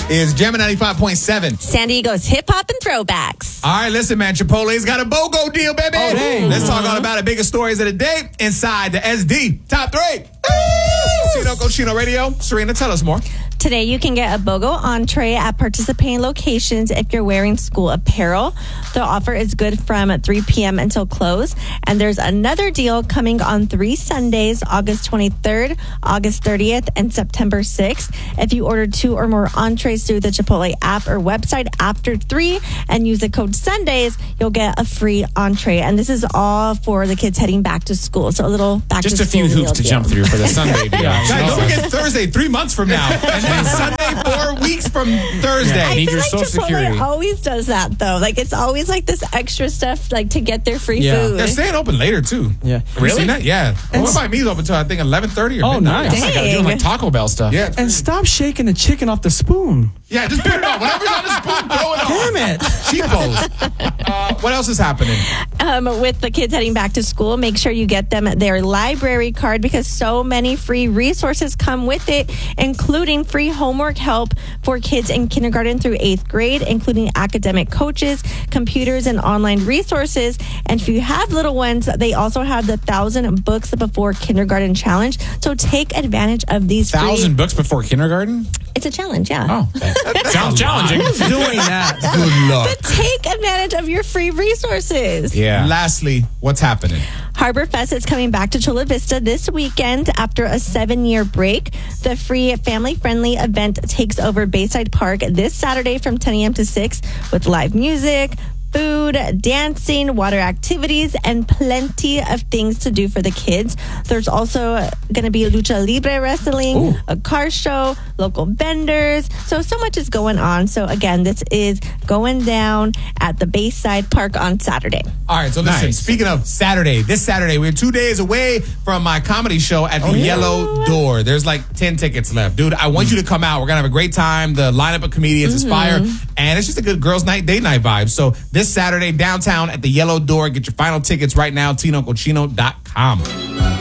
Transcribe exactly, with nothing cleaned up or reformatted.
is Jammin' ninety-five point seven. San Diego's hip-hop and throwbacks. All right, listen, man. Chipotle's got a BOGO deal, baby. Oh, dang. Let's talk all about the biggest stories of the day inside the S D Top three. Chino Cochino Radio. Serena, tell us more. Today, you can get a BOGO entree at participating locations if you're wearing school apparel. The offer is good from three p.m. until close. And there's another deal coming on three Sundays, August twenty-third, August thirtieth, and September sixth. If you order two or more entrees through the Chipotle app or website after three and use the code Sundays, you'll get a free entree. And this is all for the kids heading back to school. So a little back Just to a school few hoops meal to deal. jump through for the Sunday deal. Guys, don't forget Thursday, three months from now. And then Sunday, four weeks from Thursday. I Need feel your like Social Chipotle Security. always does that though. Like it's always like this extra stuff, like to get their free Yeah. food. They're staying open later, too. Yeah. Have you seen that? Yeah. Well, by me's open until, I think, eleven thirty or Oh, midnight. nice. I gotta do like Taco Bell stuff. Yeah. And stop shaking the chicken off the spoon. Yeah, just put it on. Whatever's on the spoon, throw it on. Damn it. Cheapos. Uh, what else is happening? Um, with the kids heading back to school, make sure you get them their library card because so many free resources come with it, including free homework help for kids in kindergarten through eighth grade, including academic coaches, computers, and online resources. And if you have little ones, they also have the Thousand Books Before Kindergarten Challenge. So take advantage of these free- Thousand books before kindergarten? It's a challenge, yeah. Oh, that sounds challenging. Who's doing that? Good luck. But take advantage of your free resources. Yeah. Lastly, what's happening? Harbor Fest is coming back to Chula Vista this weekend after a seven-year break. The free family-friendly event takes over Bayside Park this Saturday from ten a.m. to six with live music, food, dancing, water activities, and plenty of things to do for the kids. There's also going to be lucha libre wrestling, Ooh. a car show, local vendors. So, so much is going on. So, again, this is going down at the Bayside Park on Saturday. All right, so listen, Nice. speaking of Saturday, this Saturday, we're two days away from my comedy show at the Yellow Door. There's like ten tickets left. Dude, I want you to come out. We're going to have a great time. The lineup of comedians is fire. And it's just a good girls' night, date night vibe. So this Saturday, downtown at the Yellow Door. Get your final tickets right now, tino cochino dot com.